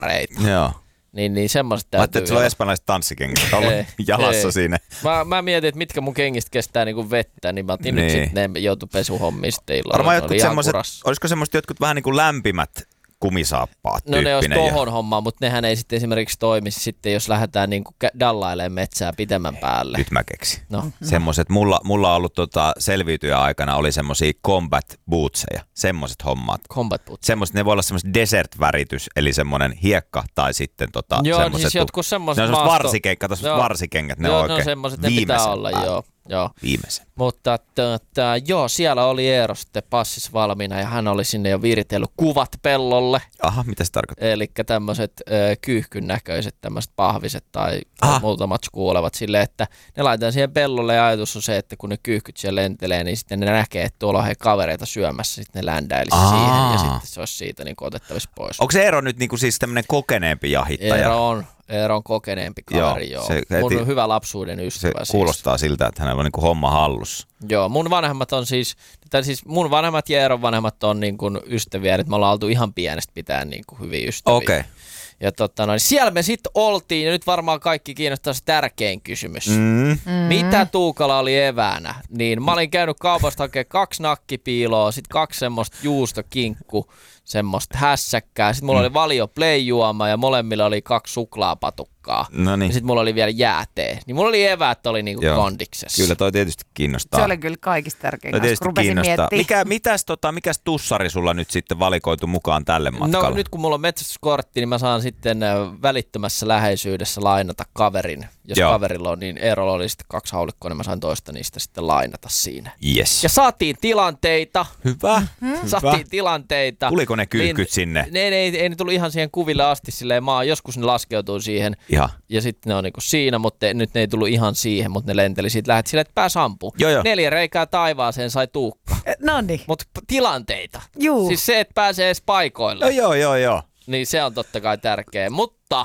räppäreitä. Joo. Niin semmoiset täytyy. Mä ajattelin, että sulla on espanjalaiset tanssikengät ollut jalassa siinä. Mä mietin, että mitkä mun kengistä kestää niinku vettä, niin mä otin nyt sitten ne joutu pesuhommiin sitten illalla. Varmaan jotkut semmoiset, olisiko semmoiset jotkut vähän niin kuin lämpimät kumisaappaat tyyppinen? No ne olisi tohon hommaa, mutta nehän ei sitten esimerkiksi toimisi sitten, jos lähdetään niinku dallailemaan metsää pitemmän päälle. Nyt mä keksin. No. Semmoiset, mulla on ollut selviytyjä aikana oli semmosia combat bootseja, semmoiset hommat. Combat boots. Semmoiset, ne voi olla semmoiset desert-väritys, eli semmoinen hiekka tai sitten joo, semmoiset. Siis jotkut semmoiset ne on varsikengät, ne on oikein. No semmoiset, ne pitää olla, joo. Viimeisen. Mutta siellä oli Eero sitten passissa valmiina ja hän oli sinne jo viritellyt kuvat pellolle. Aha, mitä se tarkoittaa? Eli tämmöiset kyyhkyn näköiset tämmöiset pahviset tai muutamat kuulevat silleen, että ne laitetaan siihen pellolle ja ajatus on se, että kun ne kyyhkyt siellä lentelee, niin sitten ne näkee, että tuolla on he kavereita syömässä, sitten ne ländäilisi siihen ja sitten se olisi siitä niin otettavissa pois. Onko se Eero nyt niin kuin siis tämmöinen kokeneempi jahittaja? Eero on kokeneempi kaveri, joo. Mun on hyvä lapsuuden ystävä. Se kuulostaa siltä, että hänellä on niin kuin homma hallussa. Joo, mun vanhemmat on mun vanhemmat ja Eeron vanhemmat on niin kuin ystäviä, että me ollaan oltu ihan pienestä pitäen niin kuin hyviä ystäviä. Okei. Okay. Ja siellä me sitten oltiin, ja nyt varmaan kaikki kiinnostaa se tärkein kysymys. Mitä Tuukalla oli eväänä? Niin mä olin käynyt kaupasta hakemaan 2 nakkipiiloa, sitten 2 semmoista juustokinkku, semmoista hässäkkää. Sitten mulla oli Valio Play-juoma ja molemmilla oli 2 suklaapatukkaa. Noniin. Ja sitten mulla oli vielä jäätee. Niin mulla oli eväät, oli niinku kondiksessa. Kyllä toi tietysti kiinnostaa. Se oli kyllä kaikista tärkein, kun rupesin miettimään. Mikäs tussari sulla nyt sitten valikoitu mukaan tälle matkalle? No nyt kun mulla on metsästyskortti, niin mä saan sitten välittömässä läheisyydessä lainata kaverin. Jos kaverilla on, niin Eerolla oli sitten 2 haulikkoa, niin mä sain toista niistä sitten lainata siinä. Yes. Ja saatiin tilanteita. Hyvä. Saatiin tilanteita. Tuliko ne kyyhkyt sinne? Ei ne tullut ihan siihen kuville asti silleen joskus ne laskeutuu siihen. Ihan. Ja sitten ne on niinku siinä, mutta nyt ne ei tullut ihan siihen, mutta ne lenteli siitä lähti silleen, että pääsi ampumaan. 4 reikää taivaaseen sai Tuukka. Noniin. Mutta tilanteita. Juu. Siis se, että pääsee edes paikoille. Joo. Niin se on totta kai tärkeä. Mutta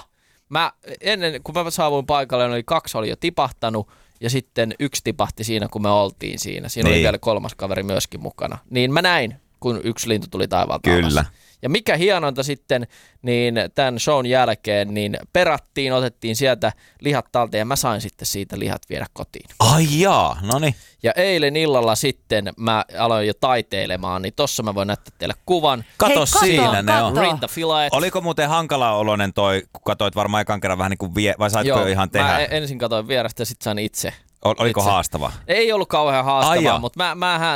ennen kuin mä saavuin paikalle, niin 2 oli jo tipahtanut. Ja sitten 1 tipahti siinä, kun me oltiin siinä. Siinä oli vielä 3 kaveri myöskin mukana. Niin mä näin, kun 1 lintu tuli taivaalta alas. Kyllä. Ja mikä hienointa sitten, niin tämän shown jälkeen niin otettiin sieltä lihat talteen ja mä sain sitten siitä lihat viedä kotiin. Ai jaa, noniin. Ja eilen illalla sitten mä aloin jo taiteilemaan, niin tossa mä voin näyttää teille kuvan. Kato siinä ne on. Rintafilet. Oliko muuten hankala oloinen toi, kun katsoit varmaan ekan kerran vähän niin kuin vai saitko jo ihan tehdä? Mä ensin katsoin vierestä ja sitten sain itse. Oliko haastava? Ei ollut kauhean haastavaa, mutta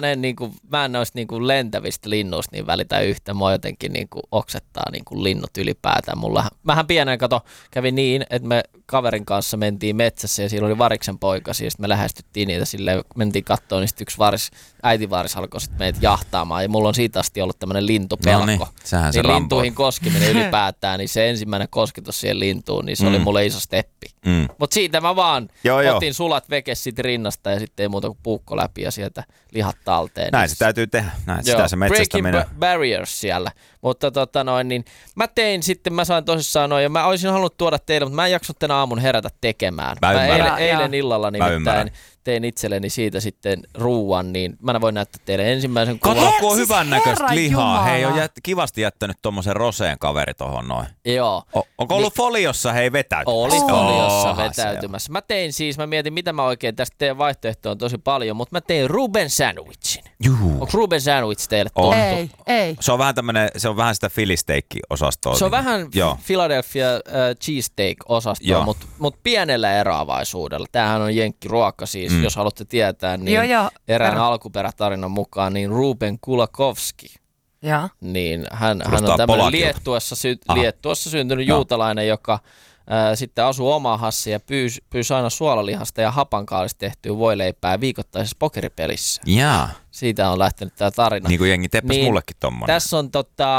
mä en noista niinku lentävistä linnuista niin välitä yhtä. Mua jotenkin niinku oksettaa niinku linnut ylipäätään. Mähän pienen kävi niin, että me kaverin kanssa mentiin metsässä ja siellä oli variksen poikasi ja sitten me lähestyttiin niitä silleen, mentiin kattoon, niin sitten yksi äitivaris alkoi sitten meitä jahtaamaan ja mulla on siitä asti ollut tämmöinen lintupelko. Niin lintuihin koskiminen ylipäätään, niin se ensimmäinen kosketus siihen lintuun, niin se oli mulle iso steppi. Mutta siitä mä vaan otin sulat vekes sit rinnasta ja sitten ei muuta kuin puukko läpi ja sieltä lihat talteen. Näin se täytyy tehdä. Sitä se metsästäminen. Breaking barriers siellä. Mutta niin mä sain tosissaan noin ja mä olisin halunnut tuoda teille, mutta mä en jaksanut tänä aamun herätä tekemään. Eilen illalla nimittäin tein itselleni siitä sitten ruuan, niin mä voin näyttää teille ensimmäisen kuvan. Kato, kun on hyvän näköistä lihaa. Hei, on kivasti jättänyt tommosen roseen kaveri tohon noin. Joo. Onko ollut foliossa vetäytymässä? Oli foliossa vetäytymässä. Mä mietin, mitä mä oikein tästä teidän vaihtoehtoa on tosi paljon, mutta mä tein Ruben sandwichin. Onko Ruben sandwich teille tuttu? Ei. Se on vähän sitä Philly steak-osastoa. Se on vähän Philadelphia cheesesteak-osastoa, mutta pienellä eroavaisuudella. Tämähän on jenkkiruoka siis, jos haluatte tietää, niin erään alkuperätarinan mukaan, niin Ruben Kulakowski. Ja. Niin hän on tämmöinen Liettuassa syntynyt juutalainen, joka sitten asuu Omahassa ja pyysi aina suolalihasta ja hapankaalista tehtyä voileipää viikoittaisessa pokeripelissä. Jaa. Siitä on lähtenyt tämä tarina. Niin kuin jengi teppäs mullekin tommonen. Tässä on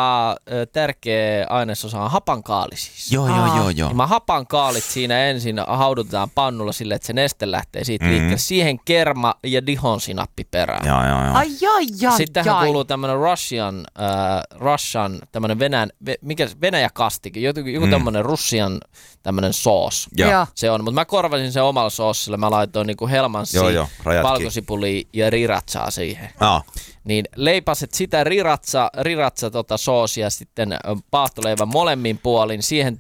tärkeä ainesosa on hapankaali siis. Joo. Mä hapankaalit siinä ensin haudutetaan pannulla sille, että se neste lähtee siitä liikkeelle. Siihen kerma ja dihonsinappi perään. Joo. Ai. Sitten tähän kuuluu tämmönen Russian tämmönen Venäjä-kastike, joku tämmönen Russian tämmönen soos. Joo. Se on, mutta mä korvasin sen omalla soossilla. Mä laitoin niinku helmansia, valkosipulia ja riratsaa siihen. siihen. Niin leipaset sitä riratsa soosia sitten paahtoleivän molemmin puolin, siihen